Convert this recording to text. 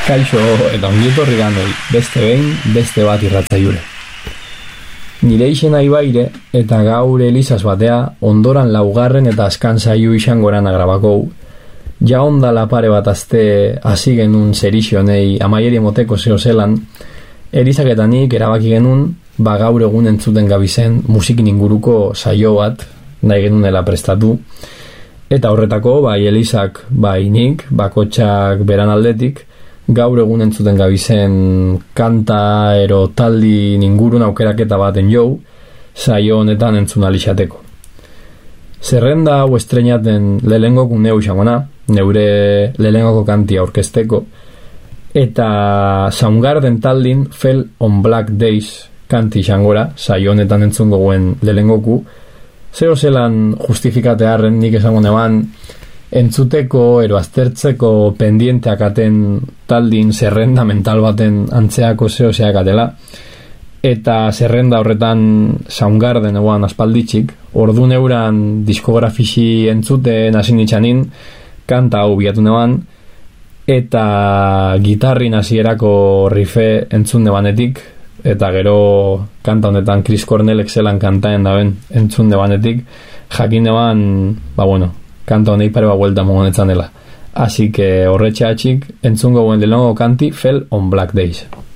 Kaixo eta ongietorri ganoi, beste behin, beste bat irratzaiure. Nire izena Ibaire eta gaur Elizaz batea ondoran laugarren eta azkan saio izangoran agrabakou. Ja ondala pare bat azte hasi genuen zerixionei amaieri moteko zeo zelan, Elizak eta nik erabaki genuen gaur egun entzuten gabizen musikin inguruko saio bat nahi genuela prestatu. Eta horretako, bai Elizak, bai nik, bakotxak beran aldetik, gaur egun entzuten gabizen kanta ero taldi ingurun aukeraketa baten jou, saio honetan entzun alixateko. Zerrenda hau estrenaten lehenengoko neu izangona, neure lehenengoko kantia aurkezteko, eta Soundgarden taldin Fell on Black Days kanti izangora, saio honetan entzun gogoen lehenengoku, zeo zelan justifikatearen nik esango neban entzuteko ero aztertzeko pendienteak aten taldin zerrenda mental baten antzeako zeo zeakatela, eta zerrenda horretan Soundgarden eguan aspalditxik, ordu neuran diskografisi entzuten hasi nitzanin kanta hau biatu neban, eta gitarrin hasierako rife entzun nebanetik, eta gero kanta honetan Chris Cornellek zelan kantaen daben entzun nebanetik, jakin neban, kanta honei pare bat buelta mogonetzan dela. Así que horretxe atxik entzun gogoen lehenengo kanti Fell on Black Days.